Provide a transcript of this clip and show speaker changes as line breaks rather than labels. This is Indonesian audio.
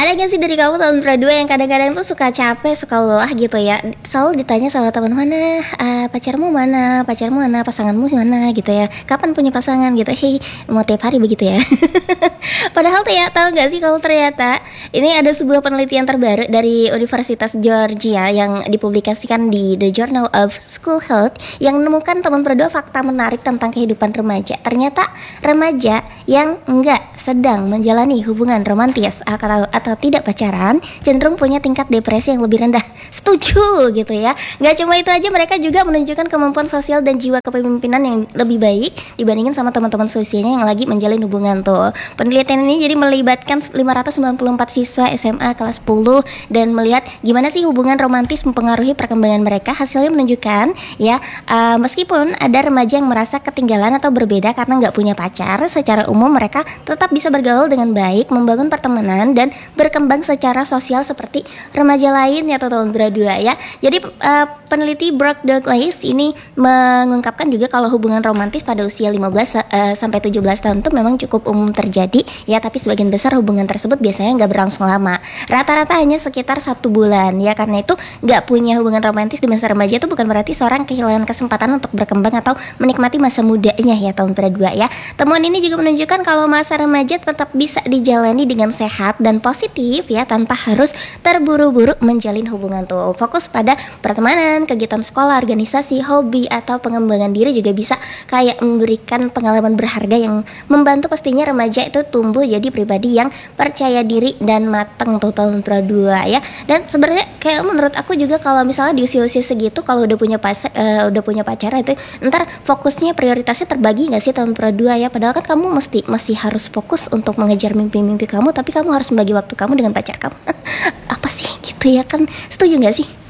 Ada gak sih dari kamu tahun dua yang kadang-kadang tuh suka capek, suka lelah gitu ya? Selalu ditanya sama teman mana, pacarmu mana, pasanganmu mana gitu ya? Kapan punya pasangan gitu? Hei, mau tiap hari begitu ya? Padahal tuh ya, tahu gak sih kalau ternyata ini ada sebuah penelitian terbaru dari Universitas Georgia yang dipublikasikan di The Journal of School Health yang menemukan teman berdua fakta menarik tentang kehidupan remaja. Ternyata remaja yang enggak sedang menjalani hubungan romantis atau tidak pacaran cenderung punya tingkat depresi yang lebih rendah. Setuju gitu ya. Gak cuma itu aja, mereka juga menunjukkan kemampuan sosial dan jiwa kepemimpinan yang lebih baik dibandingin sama teman-teman seusianya yang lagi menjalin hubungan tuh. Penelitian ini jadi melibatkan 594 siswa SMA kelas 10 dan melihat gimana sih hubungan romantis mempengaruhi perkembangan mereka. Hasilnya menunjukkan ya, meskipun ada remaja yang merasa ketinggalan atau berbeda karena nggak punya pacar, secara umum mereka tetap bisa bergaul dengan baik, membangun pertemanan dan berkembang secara sosial seperti remaja lain ya, atau tahun dua ya. Jadi peneliti Brooke Douglas ini mengungkapkan juga kalau hubungan romantis pada usia 15 sampai 17 tahun itu memang cukup umum terjadi ya, tapi sebagian besar hubungan tersebut biasanya nggak berlangsung lama. Rata-rata hanya sekitar 1 bulan ya. Karena itu nggak punya hubungan romantis di masa remaja itu bukan berarti seorang kehilangan kesempatan untuk berkembang atau menikmati masa mudanya ya, tahun dua ya. Temuan ini juga menunjukkan kalau masa remaja tetap bisa dijalani dengan sehat dan positif ya, tanpa harus terburu-buru menjalin hubungan tuh. Fokus pada pertemanan, kegiatan sekolah, organisasi, hobi atau pengembangan diri juga bisa kayak memberikan pengalaman berharga yang membantu pastinya remaja itu tumbuh jadi pribadi yang percaya diri dan matang tuh, tahun dua ya. Dan sebenarnya kayak menurut aku juga kalau misalnya di usia-usia segitu kalau udah punya pacar itu ntar fokusnya prioritasnya terbagi nggak sih tahun dua ya. Padahal kan kamu masih harus fokus untuk mengejar mimpi-mimpi kamu, tapi kamu harus membagi waktu kamu dengan pacar kamu. Apa sih gitu ya kan? Setuju nggak sih?